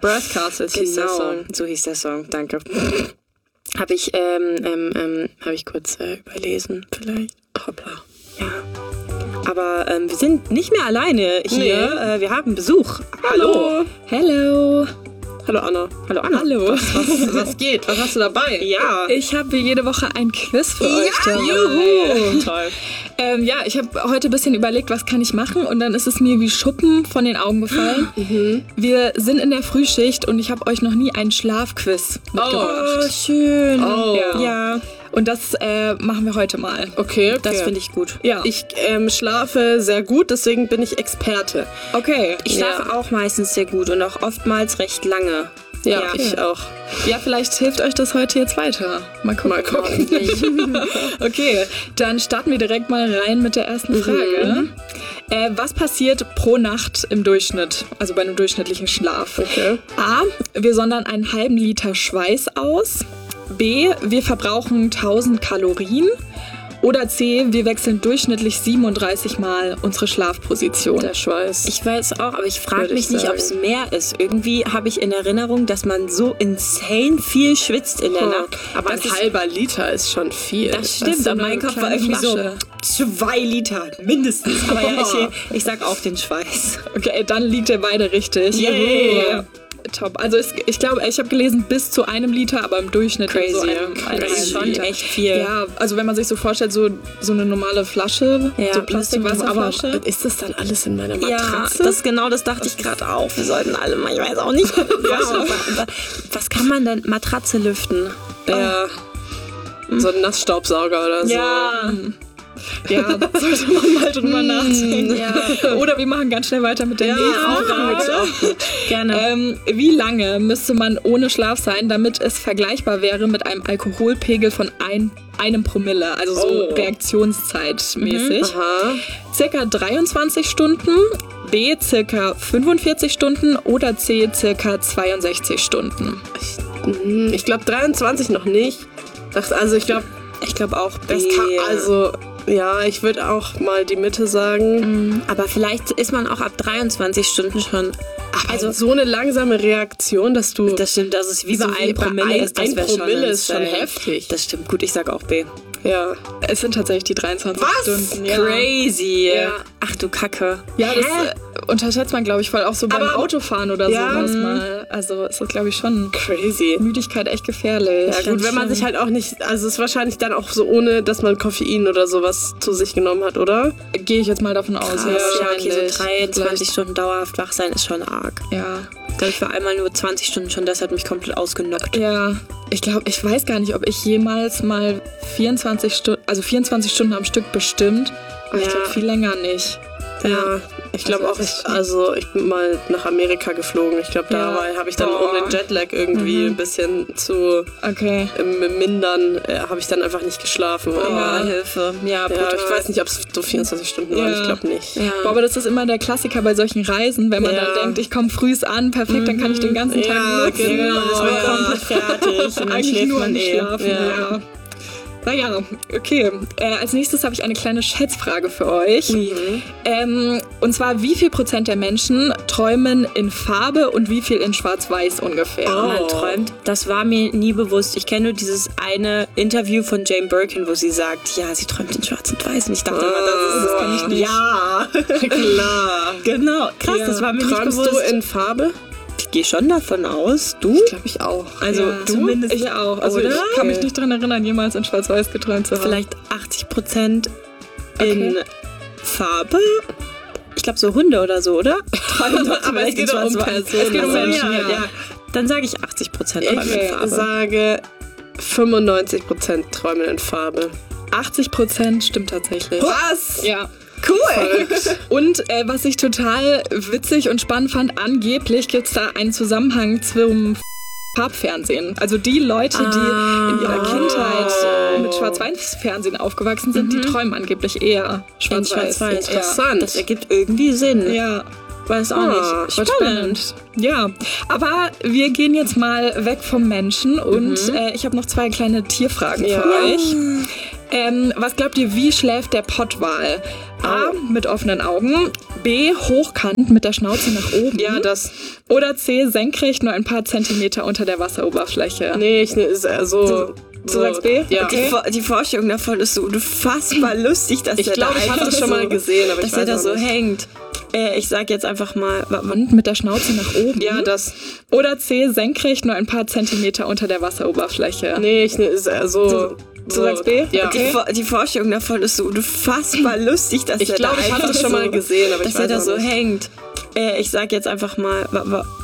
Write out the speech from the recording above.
Brass Castles hieß der Song. So hieß der Song, danke. Habe ich kurz überlesen, vielleicht. Hoppla. Ja. Aber wir sind nicht mehr alleine hier. Nee. Wir haben Besuch. Hallo. Hello. Hallo Anna. Hallo Anna. Hallo. Was geht? Was hast du dabei? Ja. Ich habe jede Woche ein Quiz für euch dabei. Juhu. Toll. Ich habe heute ein bisschen überlegt, was kann ich machen, und dann ist es mir wie Schuppen von den Augen gefallen. Wir sind in der Frühschicht und ich habe euch noch nie einen Schlafquiz mitgebracht. Oh, schön. Oh. Ja. Und das machen wir heute mal. Okay. Das finde ich gut. Ja. Ich schlafe sehr gut, deswegen bin ich Experte. Okay. Ich schlafe auch meistens sehr gut und auch oftmals recht lange. Ja, ich auch. Ja, vielleicht hilft euch das heute jetzt weiter. Mal gucken. Okay, dann starten wir direkt mal rein mit der ersten Frage. Was passiert pro Nacht im Durchschnitt, also bei einem durchschnittlichen Schlaf? Okay. A, wir sondern einen halben Liter Schweiß aus. B, wir verbrauchen 1000 Kalorien. Oder C, wir wechseln durchschnittlich 37 Mal unsere Schlafposition. Der Schweiß. Ich weiß auch, aber ich frage mich nicht, sagen. ob es mehr ist. Irgendwie habe ich in Erinnerung, dass man so insane viel schwitzt in der Nacht. Aber ein halber Liter ist schon viel. Das stimmt, so aber eine mein Kopf war kleine irgendwie Flasche. so 2 Liter mindestens. Aber ja, ich sag auch den Schweiß. Okay, dann liegt ihr beide richtig. Yeah. Top. Also ich glaube, ich habe gelesen bis zu 1 Liter, aber im Durchschnitt Crazy. so Das ist schon Liter. echt viel. Ja, also wenn man sich so vorstellt, so eine normale Flasche, so Plastikwasserflasche. Aber ist das dann alles in meiner Ja, Matratze? das dachte ich gerade auch. Wir sollten alle mal, ich weiß auch nicht. Was kann man denn? Matratze lüften. Ja. So ein Nassstaubsauger oder so. Ja, sollte man mal drüber nachdenken. Ja. Oder wir machen ganz schnell weiter mit der nächsten Frage. Auch gut. Gerne. Wie lange müsste man ohne Schlaf sein, damit es vergleichbar wäre mit einem Alkoholpegel von einem Promille, also so reaktionszeitmäßig? Aha. Circa 23 Stunden, B circa 45 Stunden oder C circa 62 Stunden. Ich glaube 23 noch nicht. Also ich glaube auch B. Ja, ich würde auch mal die Mitte sagen. Aber vielleicht ist man auch ab 23 Stunden schon. Also so eine langsame Reaktion, dass du... Das stimmt, dass es wie bei 1 Promille ist. Das ein wäre Promille ist schon insane. heftig. Das stimmt, gut, ich sag auch B. Ja. Es sind tatsächlich die 23 Stunden. Ja. Crazy. Ja. Ach du Kacke. Ja, das unterschätzt man, glaube ich, voll auch so beim Aber- Autofahren oder sowas mal. Also ist das, glaube ich, schon Crazy. Müdigkeit echt gefährlich. Ja gut, wenn man sich halt auch nicht... Also es ist wahrscheinlich dann auch so ohne, dass man Koffein oder sowas zu sich genommen hat, oder? Gehe ich jetzt mal davon aus. Ja, wahrscheinlich. okay, so 23 Vielleicht. Stunden dauerhaft wach sein ist schon arg. Ja. Ich glaube, ich war einmal nur 20 Stunden schon, das hat mich komplett ausgenockt. Ja, ich weiß gar nicht, ob ich jemals mal 24 Stunden am Stück bestimmt. Aber ich glaube, viel länger nicht. Ja, ich glaube auch, ich bin mal nach Amerika geflogen. Ich glaube, dabei habe ich dann, um den Jetlag irgendwie ein bisschen zu mindern, habe ich dann einfach nicht geschlafen. Aber Hilfe. Ja, ich weiß nicht, ob es so 24 Stunden waren. Ich glaube nicht. Ja. Boah, aber das ist immer der Klassiker bei solchen Reisen, wenn man dann denkt, ich komme früh an, perfekt, dann kann ich den ganzen Tag nutzen. Genau, Das war komplett fertig. Und dann Eigentlich schläft nur man schlafen. Ja. Naja, okay. Als nächstes habe ich eine kleine Schätzfrage für euch. Und zwar, wie viel Prozent der Menschen träumen in Farbe und wie viel in Schwarz-Weiß ungefähr? Man träumt. Das war mir nie bewusst. Ich kenne nur dieses eine Interview von Jane Birkin, wo sie sagt, ja, sie träumt in Schwarz und Weiß. Und ich dachte immer, das kann ich nicht. Ja, Klar. Genau. Krass, das war mir nicht Träumst bewusst. du in Farbe? Ich gehe schon davon aus. Du? Glaube ich auch. Also zumindest. Ich auch. Also oder? ich kann mich nicht daran erinnern, jemals in Schwarz-Weiß geträumt zu haben. Vielleicht 80% in Farbe. Ich glaube so Hunde oder so, oder? Aber es geht doch um Personen. Es geht um Menschen, ja. Dann sage ich 80% träumen in Ich Farbe. sage 95% träumen in Farbe. 80% stimmt tatsächlich. Was? Ja. Cool. Und was ich total witzig und spannend fand, angeblich gibt es da einen Zusammenhang zum Farbfernsehen. Also die Leute, die in ihrer Kindheit mit Schwarz-Weiß-Fernsehen aufgewachsen sind, die träumen angeblich eher Schwarz-Weiß. Interessant. Das ergibt irgendwie Sinn. Ja. Weiß auch nicht. Voll spannend. Ja, aber wir gehen jetzt mal weg vom Menschen und ich habe noch 2 kleine Tierfragen für euch. Was glaubt ihr, wie schläft der Pottwal? A, mit offenen Augen, B, hochkant mit der Schnauze nach oben. Ja, das. Oder C, senkrecht nur ein paar Zentimeter unter der Wasseroberfläche. Nee, du sagst B? Ja. Okay. Die Vorstellung davon ist so unfassbar lustig, dass ich glaube, ich habe das schon mal gesehen, aber dass er da so hängt. Ich sag jetzt einfach mal... Und mit der Schnauze nach oben. Ja, das. Oder C, senkrecht nur ein paar Zentimeter unter der Wasseroberfläche. Nee, Du sagst B? Ja. Okay. Die Vorstellung davon ist so unfassbar lustig, dass ich glaube, ich habe das schon mal gesehen, aber dass er da so hängt. Ich sag jetzt einfach mal...